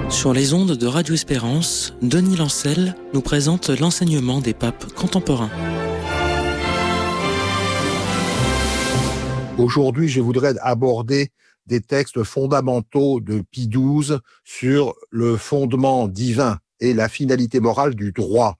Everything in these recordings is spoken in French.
Sur les ondes de Radio Espérance, Denis Lancel nous présente l'enseignement des papes contemporains. Aujourd'hui, je voudrais aborder des textes fondamentaux de Pie XII sur le fondement divin et la finalité morale du droit.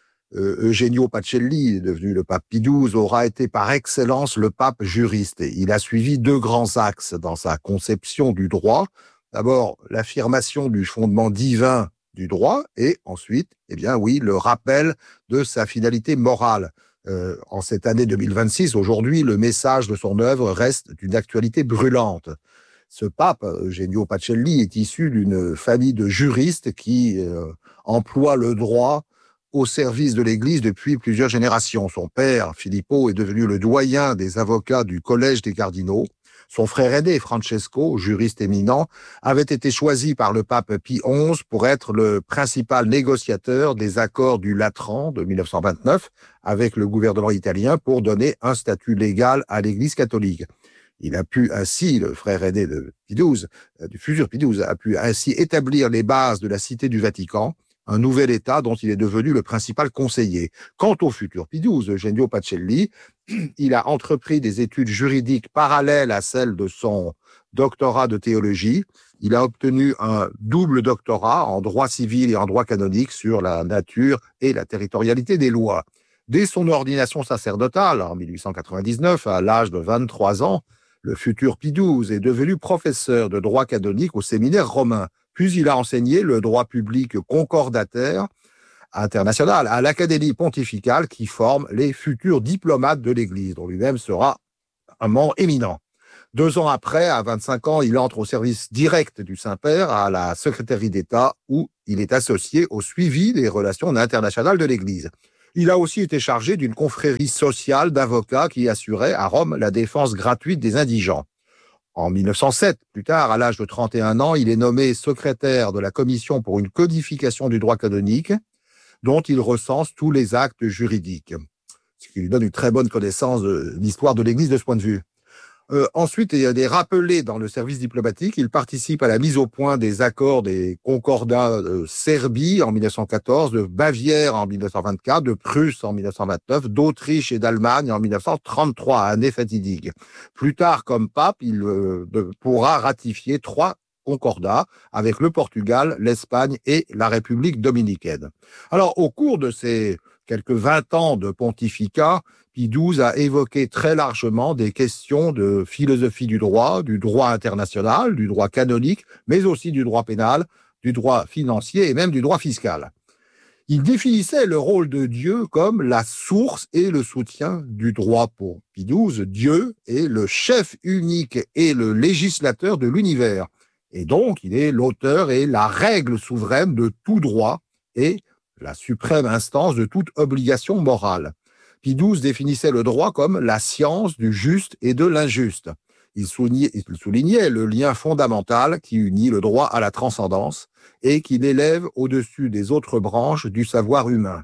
Eugenio Pacelli, devenu le pape Pie XII, aura été par excellence le pape juriste. Il a suivi deux grands axes dans sa conception du droit. D'abord, l'affirmation du fondement divin du droit et ensuite, le rappel de sa finalité morale. En cette année 2026, aujourd'hui, le message de son œuvre reste d'une actualité brûlante. Ce pape, Eugenio Pacelli, est issu d'une famille de juristes qui emploie le droit au service de l'Église depuis plusieurs générations. Son père, Filippo, est devenu le doyen des avocats du Collège des cardinaux. Son frère aîné, Francesco, juriste éminent, avait été choisi par le pape Pie XI pour être le principal négociateur des accords du Latran de 1929 avec le gouvernement italien pour donner un statut légal à l'Église catholique. Il a pu ainsi, le frère aîné de Pie XII, du futur Pie XII, a pu ainsi établir les bases de la Cité du Vatican, un nouvel État dont il est devenu le principal conseiller. Quant au futur Pie XII, Eugenio Pacelli, il a entrepris des études juridiques parallèles à celles de son doctorat de théologie. Il a obtenu un double doctorat en droit civil et en droit canonique sur la nature et la territorialité des lois. Dès son ordination sacerdotale en 1899, à l'âge de 23 ans, le futur Pie XII est devenu professeur de droit canonique au séminaire romain. Puis il a enseigné le droit public concordataire international à l'Académie pontificale qui forme les futurs diplomates de l'Église, dont lui-même sera un membre éminent. 2 ans après, à 25 ans, il entre au service direct du Saint-Père à la secrétairie d'État où il est associé au suivi des relations internationales de l'Église. Il a aussi été chargé d'une confrérie sociale d'avocats qui assurait à Rome la défense gratuite des indigents. En 1907, plus tard, à l'âge de 31 ans, il est nommé secrétaire de la Commission pour une codification du droit canonique, dont il recense tous les actes juridiques, ce qui lui donne une très bonne connaissance de l'histoire de l'Église de ce point de vue. Ensuite, il y a des rappelés dans le service diplomatique. Il participe à la mise au point des accords des concordats de Serbie en 1914, de Bavière en 1924, de Prusse en 1929, d'Autriche et d'Allemagne en 1933, année fatidique. Plus tard, comme pape, il pourra ratifier 3 concordats avec le Portugal, l'Espagne et la République dominicaine. Alors, au cours de ces quelques 20 ans de pontificat, Pie XII a évoqué très largement des questions de philosophie du droit international, du droit canonique, mais aussi du droit pénal, du droit financier et même du droit fiscal. Il définissait le rôle de Dieu comme la source et le soutien du droit pour Pie XII. Dieu est le chef unique et le législateur de l'univers. Et donc, il est l'auteur et la règle souveraine de tout droit et la suprême instance de toute obligation morale. Pie XII définissait le droit comme la science du juste et de l'injuste. Il soulignait le lien fondamental qui unit le droit à la transcendance et qui l'élève au-dessus des autres branches du savoir humain.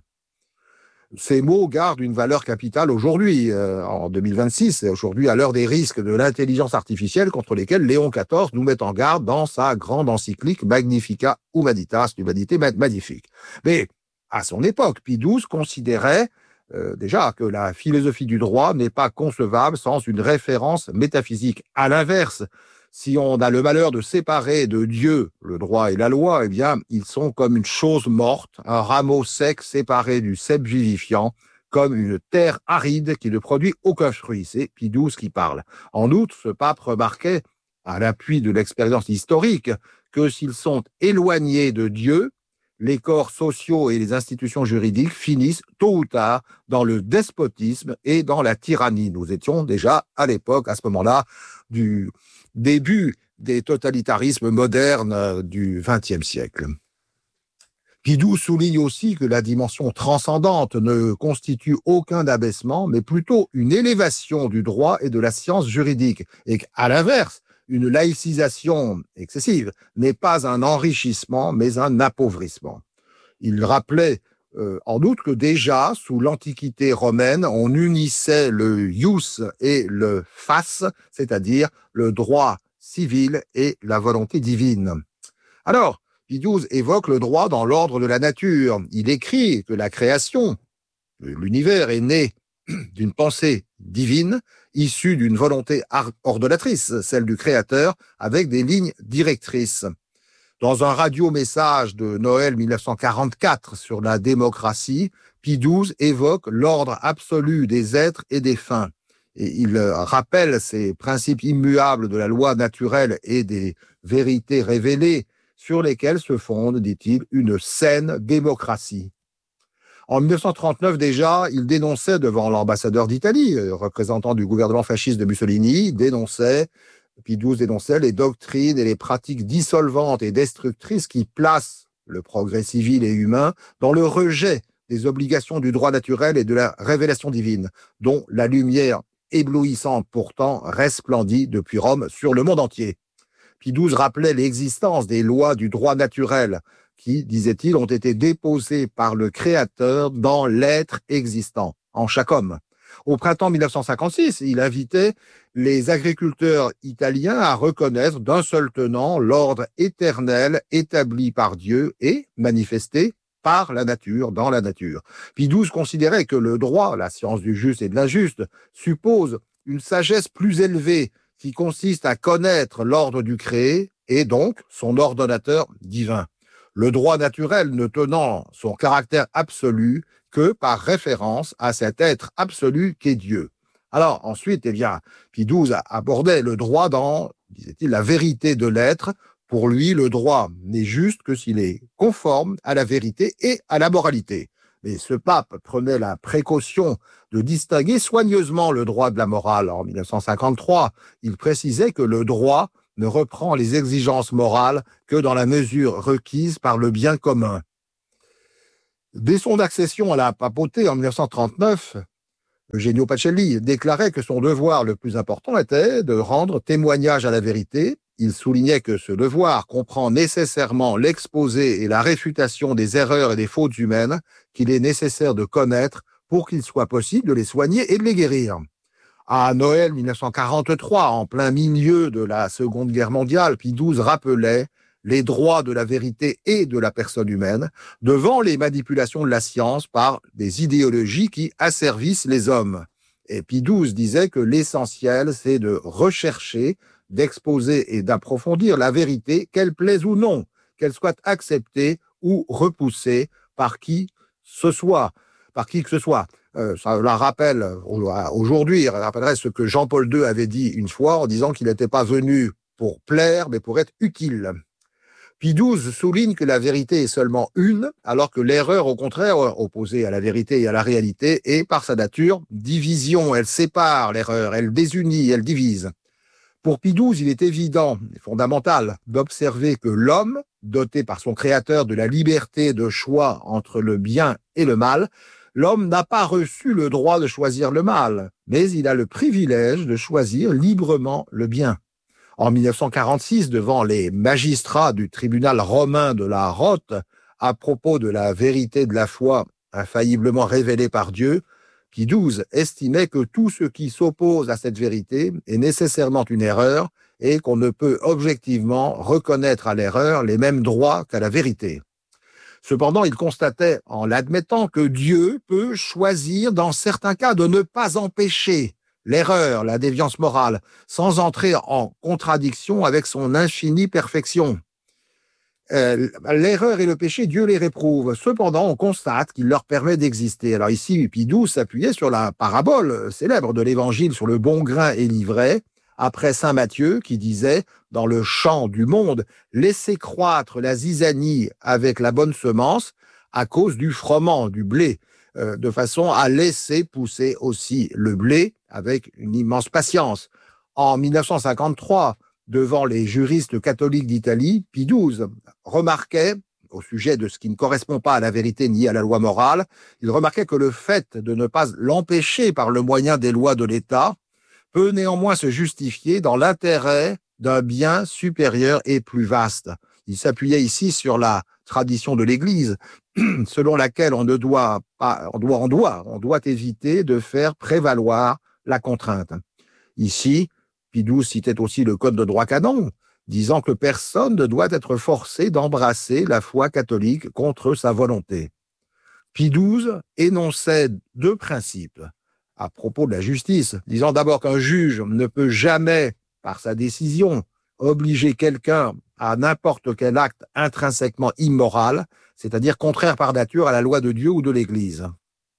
Ces mots gardent une valeur capitale aujourd'hui, en 2026, et aujourd'hui à l'heure des risques de l'intelligence artificielle contre lesquels Léon XIV nous met en garde dans sa grande encyclique Magnificat Humanitas, l'humanité magnifique. Mais à son époque, Pie XII considérait déjà que la philosophie du droit n'est pas concevable sans une référence métaphysique. À l'inverse, si on a le malheur de séparer de Dieu le droit et la loi, ils sont comme une chose morte, un rameau sec séparé du cep vivifiant, comme une terre aride qui ne produit aucun fruit. C'est Pie XII qui parle. En outre, ce pape remarquait, à l'appui de l'expérience historique, que s'ils sont éloignés de Dieu, les corps sociaux et les institutions juridiques finissent tôt ou tard dans le despotisme et dans la tyrannie. Nous étions déjà à l'époque, à ce moment-là, du début des totalitarismes modernes du XXe siècle. Pie XII souligne aussi que la dimension transcendante ne constitue aucun abaissement, mais plutôt une élévation du droit et de la science juridique, et qu'à l'inverse, une laïcisation excessive n'est pas un enrichissement, mais un appauvrissement. Il rappelait en outre que déjà, sous l'Antiquité romaine, on unissait le ius et le fas, c'est-à-dire le droit civil et la volonté divine. Alors, Pie XII évoque le droit dans l'ordre de la nature. Il écrit que la création, l'univers est né d'une pensée divine, issue d'une volonté ordonnatrice, celle du Créateur, avec des lignes directrices. Dans un radio-message de Noël 1944 sur la démocratie, Pie XII évoque l'ordre absolu des êtres et des fins. Et il rappelle ces principes immuables de la loi naturelle et des vérités révélées sur lesquelles se fonde, dit-il, une saine démocratie. En 1939 déjà, il dénonçait devant l'ambassadeur d'Italie, représentant du gouvernement fasciste de Mussolini, Pie XII dénonçait les doctrines et les pratiques dissolvantes et destructrices qui placent le progrès civil et humain dans le rejet des obligations du droit naturel et de la révélation divine, dont la lumière éblouissante pourtant resplendit depuis Rome sur le monde entier. Pie XII rappelait l'existence des lois du droit naturel qui, disait-il, ont été déposées par le Créateur dans l'être existant, en chaque homme. Au printemps 1956, il invitait les agriculteurs italiens à reconnaître d'un seul tenant l'ordre éternel établi par Dieu et manifesté par la nature, dans la nature. Pie XII considérait que le droit, la science du juste et de l'injuste, suppose une sagesse plus élevée qui consiste à connaître l'ordre du créé et donc son ordonnateur divin. Le droit naturel ne tenant son caractère absolu que par référence à cet être absolu qu'est Dieu. Alors ensuite, Pie XII abordait le droit dans, disait-il, la vérité de l'être. Pour lui, le droit n'est juste que s'il est conforme à la vérité et à la moralité. Mais ce pape prenait la précaution de distinguer soigneusement le droit de la morale. En 1953, il précisait que le droit ne reprend les exigences morales que dans la mesure requise par le bien commun. Dès son accession à la papauté en 1939, Eugenio Pacelli déclarait que son devoir le plus important était de rendre témoignage à la vérité. Il soulignait que ce devoir comprend nécessairement l'exposé et la réfutation des erreurs et des fautes humaines qu'il est nécessaire de connaître pour qu'il soit possible de les soigner et de les guérir. À Noël 1943, en plein milieu de la Seconde Guerre mondiale, Pie XII rappelait les droits de la vérité et de la personne humaine devant les manipulations de la science par des idéologies qui asservissent les hommes. Et Pie XII disait que l'essentiel, c'est de rechercher, d'exposer et d'approfondir la vérité, qu'elle plaise ou non, qu'elle soit acceptée ou repoussée par qui que ce soit. Ça la rappelle aujourd'hui, il rappellerait ce que Jean-Paul II avait dit une fois en disant qu'il n'était pas venu pour plaire, mais pour être utile. Pie XII souligne que la vérité est seulement une, alors que l'erreur, au contraire, opposée à la vérité et à la réalité, est par sa nature division. Elle sépare l'erreur, elle désunit, elle divise. Pour Pie XII, il est évident et fondamental d'observer que l'homme, doté par son créateur de la liberté de choix entre le bien et le mal, l'homme n'a pas reçu le droit de choisir le mal, mais il a le privilège de choisir librement le bien. En 1946, devant les magistrats du tribunal romain de la Rote, à propos de la vérité de la foi infailliblement révélée par Dieu, Pie XII estimait que tout ce qui s'oppose à cette vérité est nécessairement une erreur et qu'on ne peut objectivement reconnaître à l'erreur les mêmes droits qu'à la vérité. Cependant, il constatait, en l'admettant, que Dieu peut choisir dans certains cas de ne pas empêcher l'erreur, la déviance morale, sans entrer en contradiction avec son infinie perfection. L'erreur et le péché, Dieu les réprouve. Cependant, on constate qu'il leur permet d'exister. Alors ici, Pie XII s'appuyait sur la parabole célèbre de l'évangile sur le bon grain et l'ivraie, après saint Matthieu qui disait, dans le champ du monde, laissez croître la zizanie avec la bonne semence à cause du froment, du blé, de façon à laisser pousser aussi le blé avec une immense patience. En 1953, devant les juristes catholiques d'Italie, Pie XII remarquait, au sujet de ce qui ne correspond pas à la vérité ni à la loi morale, il remarquait que le fait de ne pas l'empêcher par le moyen des lois de l'État peut néanmoins se justifier dans l'intérêt d'un bien supérieur et plus vaste. Il s'appuyait ici sur la tradition de l'Église, selon laquelle on doit éviter de faire prévaloir la contrainte. Ici, Pie XII citait aussi le Code de droit canon, disant que personne ne doit être forcé d'embrasser la foi catholique contre sa volonté. Pie XII énonçait deux principes à propos de la justice, disant d'abord qu'un juge ne peut jamais, par sa décision, obliger quelqu'un à n'importe quel acte intrinsèquement immoral, c'est-à-dire contraire par nature à la loi de Dieu ou de l'Église.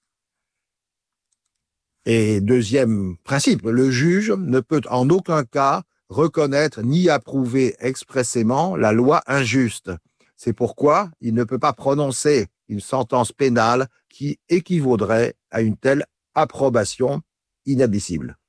Et deuxième principe, le juge ne peut en aucun cas reconnaître ni approuver expressément la loi injuste. C'est pourquoi il ne peut pas prononcer une sentence pénale qui équivaudrait à une telle approbation inadmissible.